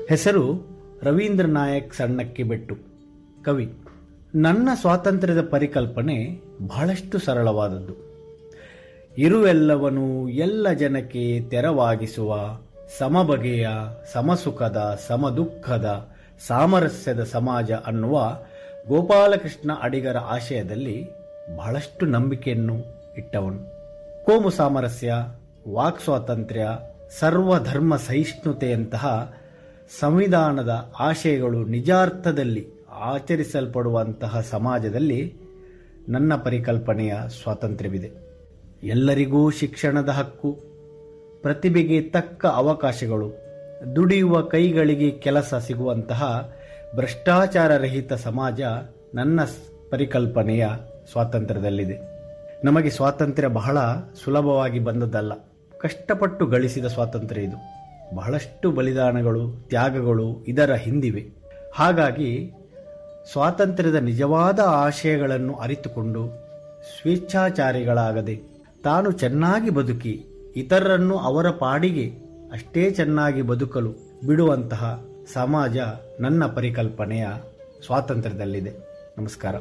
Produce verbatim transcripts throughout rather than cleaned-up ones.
ಹೆಸರು ರವೀಂದ್ರ ನಾಯಕ್ ಸಣ್ಣಕ್ಕಿ ಬೆಟ್ಟು. ಕವಿ. ನನ್ನ ಸ್ವಾತಂತ್ರ್ಯದ ಪರಿಕಲ್ಪನೆ ಬಹಳಷ್ಟು ಸರಳವಾದದ್ದು. ಇರುವೆಲ್ಲವನು ಎಲ್ಲ ಜನಕ್ಕೆ ತೆರವಾಗಿಸುವ ಸಮಬಗೆಯ, ಸಮಸುಖದ, ಸಮದುಃಖದ, ಸಾಮರಸ್ಯದ ಸಮಾಜ ಅನ್ನುವ ಗೋಪಾಲಕೃಷ್ಣ ಅಡಿಗರ ಆಶಯದಲ್ಲಿ ಬಹಳಷ್ಟು ನಂಬಿಕೆಯನ್ನು ಇಟ್ಟವನು. ಕೋಮು ಸಾಮರಸ್ಯ, ವಾಕ್ ಸ್ವಾತಂತ್ರ್ಯ, ಸರ್ವಧರ್ಮ ಸಹಿಷ್ಣುತೆಯಂತಹ ಸಂವಿಧಾನದ ಆಶಯಗಳು ನಿಜಾರ್ಥದಲ್ಲಿ ಆಚರಿಸಲ್ಪಡುವಂತಹ ಸಮಾಜದಲ್ಲಿ ನನ್ನ ಪರಿಕಲ್ಪನೆಯ ಸ್ವಾತಂತ್ರ್ಯವಿದೆ. ಎಲ್ಲರಿಗೂ ಶಿಕ್ಷಣದ ಹಕ್ಕು, ಪ್ರತಿಭೆಗೆ ತಕ್ಕ ಅವಕಾಶಗಳು, ದುಡಿಯುವ ಕೈಗಳಿಗೆ ಕೆಲಸ ಸಿಗುವಂತಹ ಭ್ರಷ್ಟಾಚಾರ ರಹಿತ ಸಮಾಜ ನನ್ನ ಪರಿಕಲ್ಪನೆಯ ಸ್ವಾತಂತ್ರ್ಯದಲ್ಲಿದೆ. ನಮಗೆ ಸ್ವಾತಂತ್ರ್ಯ ಬಹಳ ಸುಲಭವಾಗಿ ಬಂದದ್ದಲ್ಲ, ಕಷ್ಟಪಟ್ಟು ಗಳಿಸಿದ ಸ್ವಾತಂತ್ರ್ಯ ಇದು. ಬಹಳಷ್ಟು ಬಲಿದಾನಗಳು, ತ್ಯಾಗಗಳು ಇದರ ಹಿಂದಿವೆ. ಹಾಗಾಗಿ ಸ್ವಾತಂತ್ರ್ಯದ ನಿಜವಾದ ಆಶಯಗಳನ್ನು ಅರಿತುಕೊಂಡು ಸ್ವೇಚ್ಛಾಚಾರಿಗಳಾಗದೆ ತಾನು ಚೆನ್ನಾಗಿ ಬದುಕಿ ಇತರರನ್ನು ಅವರ ಪಾಡಿಗೆ ಅಷ್ಟೇ ಚೆನ್ನಾಗಿ ಬದುಕಲು ಬಿಡುವಂತಹ ಸಮಾಜ ನನ್ನ ಪರಿಕಲ್ಪನೆಯ ಸ್ವಾತಂತ್ರ್ಯದಲ್ಲಿದೆ. ನಮಸ್ಕಾರ.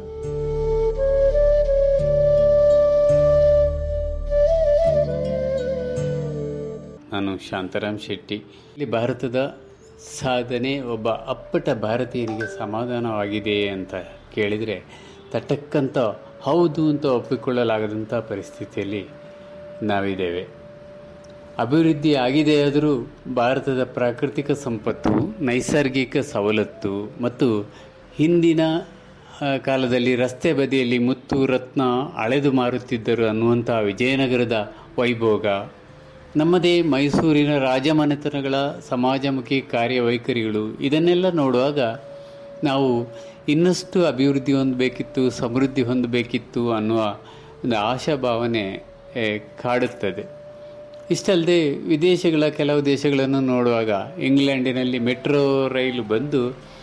ನಾನು ಶಾಂತಾರಾಮ್ ಶೆಟ್ಟಿ. ಇಲ್ಲಿ ಭಾರತದ ಸಾಧನೆ ಒಬ್ಬ ಅಪ್ಪಟ ಭಾರತೀಯನಿಗೆ ಸಮಾಧಾನವಾಗಿದೆ ಅಂತ ಕೇಳಿದರೆ ತಟಕ್ಕಂತ ಹೌದು ಅಂತ ಒಪ್ಪಿಕೊಳ್ಳಲಾಗದಂಥ ಪರಿಸ್ಥಿತಿಯಲ್ಲಿ ನಾವಿದ್ದೇವೆ. ಅಭಿವೃದ್ಧಿ ಆಗಿದೆಯಾದರೂ ಭಾರತದ ಪ್ರಾಕೃತಿಕ ಸಂಪತ್ತು, ನೈಸರ್ಗಿಕ ಸವಲತ್ತು ಮತ್ತು ಹಿಂದಿನ ಕಾಲದಲ್ಲಿ ರಸ್ತೆ ಬದಿಯಲ್ಲಿ ಮುತ್ತು ರತ್ನ ಅಳೆದು ಮಾರುತ್ತಿದ್ದರು ಅನ್ನುವಂಥ ವಿಜಯನಗರದ ವೈಭೋಗ, ನಮ್ಮದೇ ಮೈಸೂರಿನ ರಾಜಮನೆತನಗಳ ಸಮಾಜಮುಖಿ ಕಾರ್ಯವೈಖರಿಗಳು, ಇದನ್ನೆಲ್ಲ ನೋಡುವಾಗ ನಾವು ಇನ್ನಷ್ಟು ಅಭಿವೃದ್ಧಿ ಹೊಂದಬೇಕಿತ್ತು, ಸಮೃದ್ಧಿ ಹೊಂದಬೇಕಿತ್ತು ಅನ್ನುವ ಒಂದು ಆಶಾಭಾವನೆ ಕಾಡುತ್ತದೆ. ಇಷ್ಟಲ್ಲದೆ ವಿದೇಶಗಳ ಕೆಲವು ದೇಶಗಳನ್ನು ನೋಡುವಾಗ ಇಂಗ್ಲೆಂಡಿನಲ್ಲಿ ಮೆಟ್ರೋ ರೈಲು ಬಂದು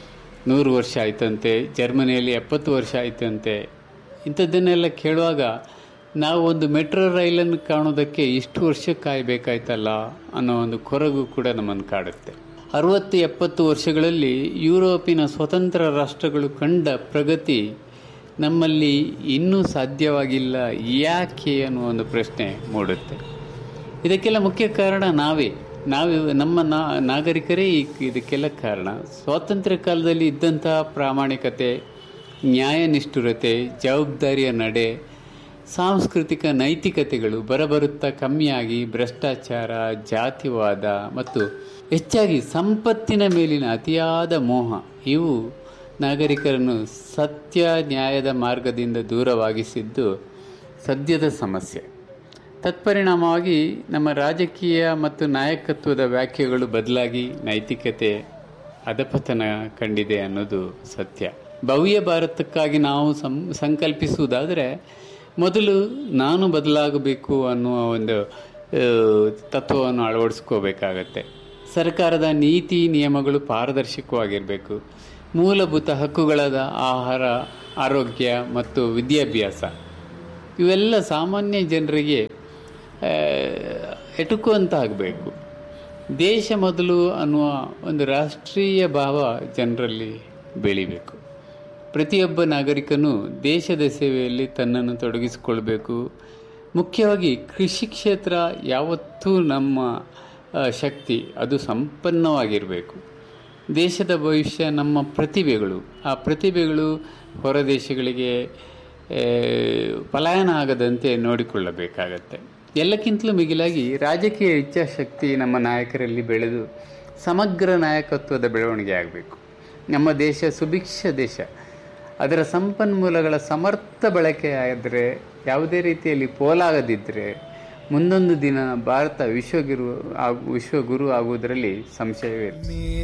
ನೂರು ವರ್ಷ ಆಯ್ತಂತೆ, ಜರ್ಮನಿಯಲ್ಲಿ ಎಪ್ಪತ್ತು ವರ್ಷ ಆಯ್ತಂತೆ. ಇಂಥದ್ದನ್ನೆಲ್ಲ ಕೇಳುವಾಗ ನಾವು ಒಂದು ಮೆಟ್ರೋ ರೈಲನ್ನು ಕಾಣೋದಕ್ಕೆ ಇಷ್ಟು ವರ್ಷ ಕಾಯಬೇಕಾಯ್ತಲ್ಲ ಅನ್ನೋ ಒಂದು ಕೊರಗು ಕೂಡ ನಮ್ಮನ್ನು ಕಾಡುತ್ತೆ. ಅರುವತ್ತು ಎಪ್ಪತ್ತು ವರ್ಷಗಳಲ್ಲಿ ಯುರೋಪಿನ ಸ್ವತಂತ್ರ ರಾಷ್ಟ್ರಗಳು ಕಂಡ ಪ್ರಗತಿ ನಮ್ಮಲ್ಲಿ ಇನ್ನೂ ಸಾಧ್ಯವಾಗಿಲ್ಲ, ಯಾಕೆ ಅನ್ನುವ ಒಂದು ಪ್ರಶ್ನೆ ಮೂಡುತ್ತೆ. ಇದಕ್ಕೆಲ್ಲ ಮುಖ್ಯ ಕಾರಣ ನಾವೇ ನಾವು ನಮ್ಮ ನಾ ನಾಗರಿಕರೇ ಇದಕ್ಕೆಲ್ಲ ಕಾರಣ. ಸ್ವಾತಂತ್ರ್ಯ ಕಾಲದಲ್ಲಿ ಇದ್ದಂತಹ ಪ್ರಾಮಾಣಿಕತೆ, ನ್ಯಾಯನಿಷ್ಠುರತೆ, ಜವಾಬ್ದಾರಿಯ ನಡೆ, ಸಾಂಸ್ಕೃತಿಕ ನೈತಿಕತೆಗಳು ಬರಬರುತ್ತಾ ಕಮ್ಮಿಯಾಗಿ ಭ್ರಷ್ಟಾಚಾರ, ಜಾತಿವಾದ ಮತ್ತು ಹೆಚ್ಚಾಗಿ ಸಂಪತ್ತಿನ ಮೇಲಿನ ಅತಿಯಾದ ಮೋಹ ಇವು ನಾಗರಿಕರನ್ನು ಸತ್ಯ ನ್ಯಾಯದ ಮಾರ್ಗದಿಂದ ದೂರವಾಗಿಸಿದ್ದು ಸದ್ಯದ ಸಮಸ್ಯೆ. ತತ್ಪರಿಣಾಮವಾಗಿ ನಮ್ಮ ರಾಜಕೀಯ ಮತ್ತು ನಾಯಕತ್ವದ ವ್ಯಾಖ್ಯೆಗಳು ಬದಲಾಗಿ ನೈತಿಕತೆ ಅಧಪತನ ಕಂಡಿದೆ ಅನ್ನೋದು ಸತ್ಯ. ಭವ್ಯ ಭಾರತಕ್ಕಾಗಿ ನಾವು ಸಂ ಸಂಕಲ್ಪಿಸುವುದಾದರೆ ಮೊದಲು ನಾನು ಬದಲಾಗಬೇಕು ಅನ್ನುವ ಒಂದು ತತ್ವವನ್ನು ಅಳವಡಿಸ್ಕೋಬೇಕಾಗತ್ತೆ. ಸರ್ಕಾರದ ನೀತಿ ನಿಯಮಗಳು ಪಾರದರ್ಶಕವಾಗಿರಬೇಕು. ಮೂಲಭೂತ ಹಕ್ಕುಗಳಾದ ಆಹಾರ, ಆರೋಗ್ಯ ಮತ್ತು ವಿದ್ಯಾಭ್ಯಾಸ ಇವೆಲ್ಲ ಸಾಮಾನ್ಯ ಜನರಿಗೆ ಎಟುಕುವಂತ ಆಗಬೇಕು. ದೇಶ ಮೊದಲು ಅನ್ನುವ ಒಂದು ರಾಷ್ಟ್ರೀಯ ಭಾವ ಜನರಲ್ಲಿ ಬೆಳಿಬೇಕು. ಪ್ರತಿಯೊಬ್ಬ ನಾಗರಿಕನು ದೇಶದ ಸೇವೆಯಲ್ಲಿ ತನ್ನನ್ನು ತೊಡಗಿಸಿಕೊಳ್ಬೇಕು. ಮುಖ್ಯವಾಗಿ ಕೃಷಿ ಕ್ಷೇತ್ರ ಯಾವತ್ತೂ ನಮ್ಮ ಶಕ್ತಿ, ಅದು ಸಂಪನ್ನವಾಗಿರಬೇಕು. ದೇಶದ ಭವಿಷ್ಯ ನಮ್ಮ ಪ್ರತಿಭೆಗಳು. ಆ ಪ್ರತಿಭೆಗಳು ಹೊರ ದೇಶಗಳಿಗೆ ಪಲಾಯನ ಆಗದಂತೆ ನೋಡಿಕೊಳ್ಳಬೇಕಾಗತ್ತೆ. ಎಲ್ಲಕ್ಕಿಂತಲೂ ಮಿಗಿಲಾಗಿ ರಾಜಕೀಯ ಇಚ್ಛಾಶಕ್ತಿ ನಮ್ಮ ನಾಯಕರಲ್ಲಿ ಬೆಳೆದು ಸಮಗ್ರ ನಾಯಕತ್ವದ ಬೆಳವಣಿಗೆ ಆಗಬೇಕು. ನಮ್ಮ ದೇಶ ಸುಭಿಕ್ಷ ದೇಶ. ಅದರ ಸಂಪನ್ಮೂಲಗಳ ಸಮರ್ಥ ಬಳಕೆ ಆದರೆ, ಯಾವುದೇ ರೀತಿಯಲ್ಲಿ ಪೋಲಾಗದಿದ್ದರೆ ಮುಂದೊಂದು ದಿನ ಭಾರತ ವಿಶ್ವಗುರು ಆಗು ವಿಶ್ವಗುರು ಆಗುವುದರಲ್ಲಿ ಸಂಶಯವೇ ಇಲ್ಲ.